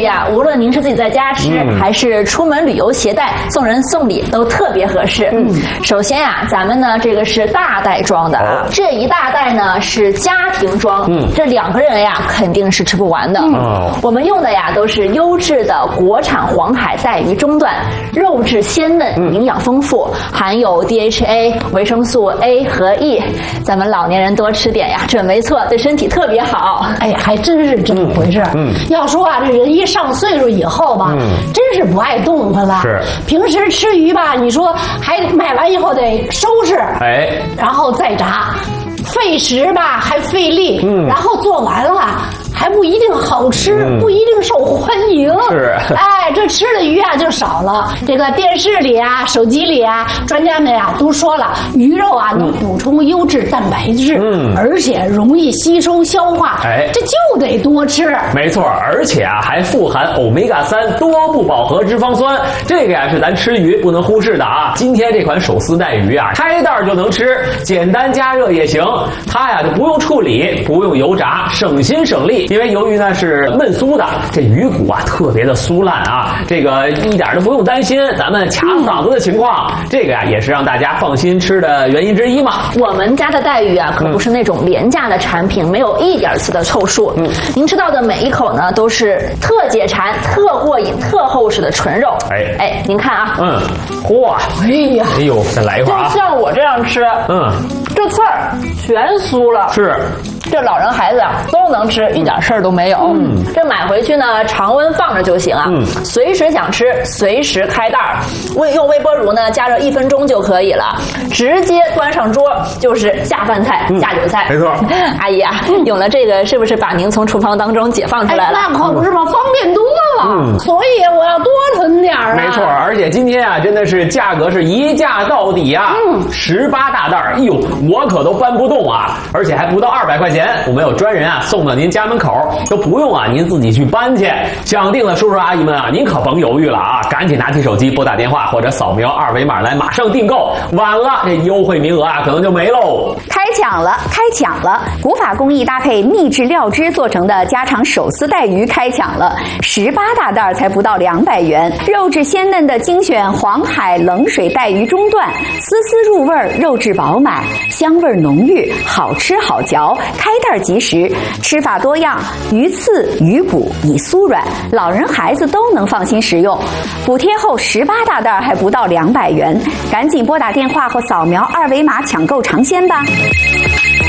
啊，无论您是自己在家吃，还是出门旅游携带，送人送礼都特别合适。首先啊，咱们呢这个是大袋装的啊，这一大袋呢是家庭装，这2个人呀肯定是吃不完的。我们用的呀都是优质的国产黄海带鱼中段，肉质鲜嫩，营养丰富，含有 DHA、维生素 A 和 E， 咱们老年人多吃点呀，准没错，对身体特别好。 哎呀，还真是这么回事。要说啊，这人一上岁数以后吧，真是不爱动弹了。 是， 平时吃鱼吧，你说还买完以后得收拾，然后再炸，费时吧，还费力，然后做完了还不一定好吃，不一定受欢迎。 是， 哎，这吃的鱼啊就少了。这个电视里啊、手机里啊，专家们啊都说了，鱼肉啊能补充优质蛋白质，而且容易吸收消化。这就得多吃。 没错，而且啊还富含欧米伽3多不饱和脂肪酸，这个呀是咱吃鱼不能忽视的啊。今天这款手撕带鱼啊，开袋就能吃，简单加热也行。它呀就不用处理，不用油炸，省心省力。因为由于呢是焖酥的，这鱼骨啊特别的酥烂啊，这个一点都不用担心咱们卡嗓子的情况。这个呀也是让大家放心吃的原因之一嘛。 我们家的带鱼啊可不是那种廉价的产品，没有一点丝的臭数。您吃到的每一口呢都是特解馋、特过瘾、特厚实的纯肉。您看啊， 嚯，哎呦，再来一会儿啊！ 就像我这样吃，这刺儿全酥了。 是。 这老人孩子啊都能吃，一点事儿都没有。这买回去呢，常温放着就行啊。随时想吃，随时开袋儿。用微波炉呢加热1分钟就可以了，直接端上桌就是下饭菜、下酒菜。 没错， 阿姨啊，有了这个是不是把您从厨房当中解放出来了？ 那可不是嘛，方便多了。所以我要多囤点儿啊。 没错，而且今天啊，真的是价格是一价到底啊，18大袋儿，哎呦，我可都搬不动啊，而且还不到200块钱。我们有专人啊送到您家门口，都不用啊您自己去搬去。想定的叔叔阿姨们啊，您可甭犹豫了啊，赶紧拿起手机拨打电话或者扫描2维码来马上订购，晚了这优惠名额啊可能就没喽。 开抢了！古法工艺搭配秘制料汁做成的家常手撕带鱼开抢了，18大袋才不到200元，肉质鲜嫩的精选黄海冷水带鱼中段，丝丝入味，肉质饱满，香味浓郁，好吃好嚼，开袋即食，吃法多样，鱼刺、鱼骨已酥软，老人孩子都能放心食用。补贴后18大袋还不到200元，赶紧拨打电话或扫描2维码抢购尝鲜吧。